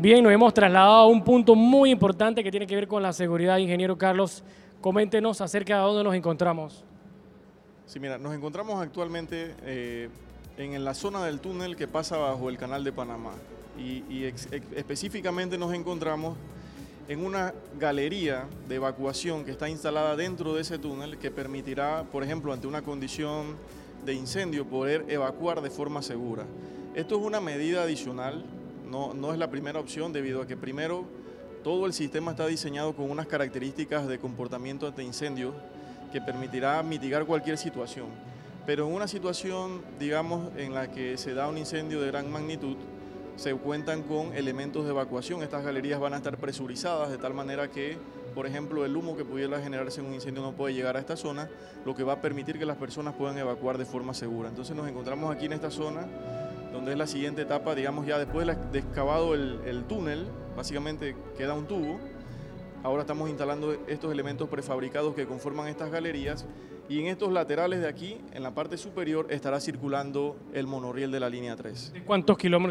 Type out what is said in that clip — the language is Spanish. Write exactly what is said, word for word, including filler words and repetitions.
Bien, nos hemos trasladado a un punto muy importante que tiene que ver con la seguridad. Ingeniero Carlos, coméntenos acerca de dónde nos encontramos. Sí, mira, nos encontramos actualmente eh, en la zona del túnel que pasa bajo el Canal de Panamá y, y ex, ex, específicamente nos encontramos en una galería de evacuación que está instalada dentro de ese túnel que permitirá, por ejemplo, ante una condición de incendio, poder evacuar de forma segura. Esto es una medida adicional, no, no es la primera opción debido a que primero todo el sistema está diseñado con unas características de comportamiento ante incendios que permitirá mitigar cualquier situación. Pero en una situación, digamos, en la que se da un incendio de gran magnitud, se cuentan con elementos de evacuación. Estas galerías van a estar presurizadas de tal manera que, por ejemplo, el humo que pudiera generarse en un incendio no puede llegar a esta zona, lo que va a permitir que las personas puedan evacuar de forma segura. Entonces nos encontramos aquí en esta zona, donde es la siguiente etapa, digamos ya después de excavado el, el túnel, básicamente queda un tubo. Ahora estamos instalando estos elementos prefabricados que conforman estas galerías y en estos laterales de aquí, en la parte superior, estará circulando el monorriel de la línea tres. ¿De cuántos kilómetros